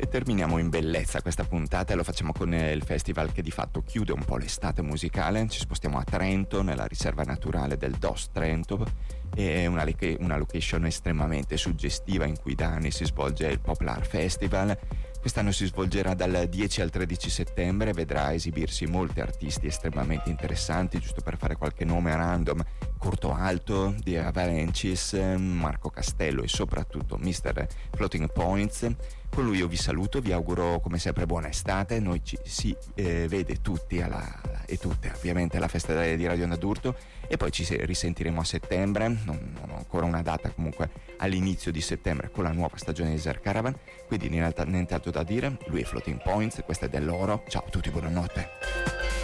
Terminiamo in bellezza questa puntata e lo facciamo con il festival che di fatto chiude un po' l'estate musicale. Ci spostiamo a Trento, nella riserva naturale del DOS Trento. È una location estremamente suggestiva in cui da anni si svolge il Poplar Festival. Quest'anno si svolgerà dal 10 al 13 settembre, vedrà esibirsi molti artisti estremamente interessanti, giusto per fare qualche nome a random: Curto Alto, The Avalanches, Marco Castello e soprattutto Mr. Floating Points. Con lui io vi saluto, vi auguro come sempre buona estate. Noi ci si vede tutti e tutte ovviamente alla festa di Radio Onda d'Urto, e poi ci risentiremo a settembre. Non ho ancora una data, comunque all'inizio di settembre, con la nuova stagione di Desert Caravan. Quindi niente altro da dire, lui è Floating Points, questo è dell'oro. Ciao a tutti, buonanotte.